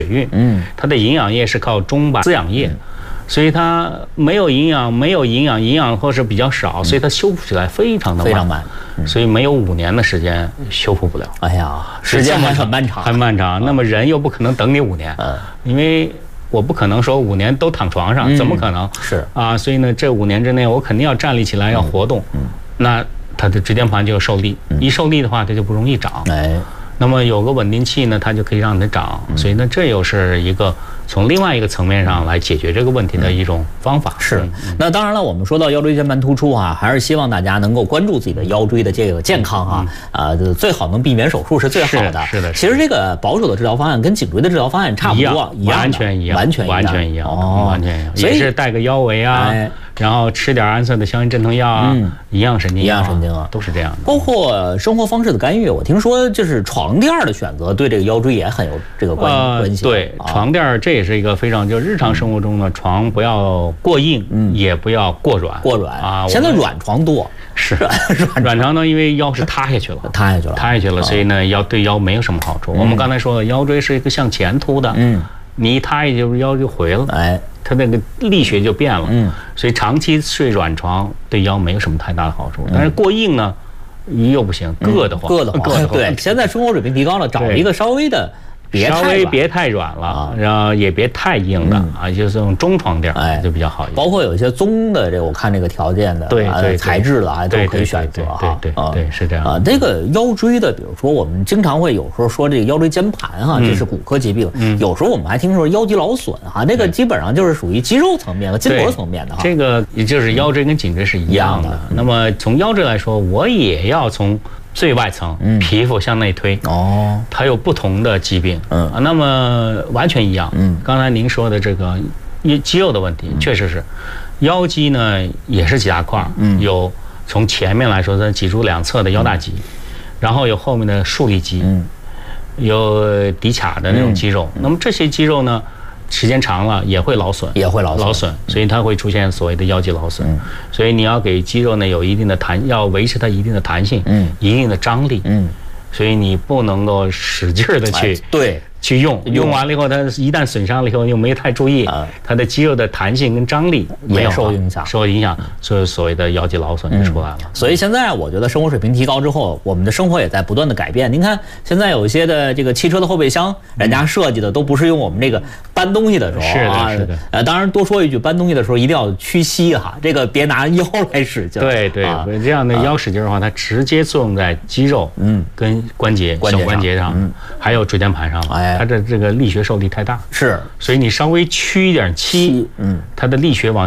运，它的营养液是靠中板滋养液。所以它没有营养或是比较少，所以它修复起来非常慢，所以没有5年的时间修复不了。 哎呀，时间还很漫长， 很漫长。那么人又不可能等你5年，因为我不可能说5年都躺床上，怎么可能？ 是啊，所以呢，这5年之内我肯定要站立起来，要活动。那它的椎间盘就受力，一受力的话，它就不容易长。那么有个稳定器呢，它就可以让它长。所以呢，这又是一个从另外一个层面上来解决这个问题的一种方法。 是。那当然了，我们说到腰椎间盘突出啊，还是希望大家能够关注自己的腰椎的这个健康啊，最好能避免手术是最好的。 是的。 其实这个保守的治疗方案跟颈椎的治疗方案差不多， 完全一样。也是带个腰围啊。然后吃点安色的消炎镇痛药啊，营养神经啊，都是这样的。 包括生活方式的干预，我听说就是床垫的选择对这个腰椎也很有这个关系。 对，床垫这也是一个非常就日常生活中呢，床不要过硬，也不要过软。 啊，现在软床多。 是软床呢，因为腰是塌下去了，所以呢对腰没有什么好处。我们刚才说了，腰椎是一个向前凸的，你一塌下去，腰就回了。它那个力学就变了，所以长期睡软床对腰没有什么太大的好处。但是过硬呢，又不行，硌得慌。 对，现在生活水平提高了，找一个稍微别太软了，然后也别太硬的啊，就是这种中床垫就比较好一点。 包括有一些棕的，这我看这个条件的材质的啊，都可以选择哈。 对，是这样啊。 这个腰椎的，比如说我们经常会有时候说这个腰椎间盘哈，这是骨科疾病。有时候我们还听说腰肌劳损哈，这个基本上就是属于肌肉层面和筋膜层面的哈。 这个也就是腰椎跟颈椎是一样的。那么从腰椎来说，我也要从最外层皮肤向内推它有不同的疾病那么完全一样刚才您说的这个肌肉的问题确实是腰肌呢也是几大块有从前面来说在脊柱两侧的腰大肌然后有后面的竖立肌有骶髂的那种肌肉那么这些肌肉呢时间长了也会劳损，所以它会出现所谓的腰肌劳损。所以你要给肌肉呢有一定的要维持它一定的弹性，一定的张力。所以你不能够使劲的去用完了以后，它一旦损伤了以后又没太注意，它的肌肉的弹性跟张力没有受影响， 所以所谓的腰肌劳损就出来了。 所以现在我觉得生活水平提高之后，我们的生活也在不断的改变。您看现在有一些的这个汽车的后备箱，人家设计的都不是用我们这个搬东西的时候是的。 当然多说一句，搬东西的时候一定要屈膝哈，这个别拿腰来使劲。 对，这样的腰使劲的话，它直接作用在肌肉跟小关节上，还有椎间盘上了。它的这个力学受力太大， 是， 所以你稍微屈一点膝，它的力学往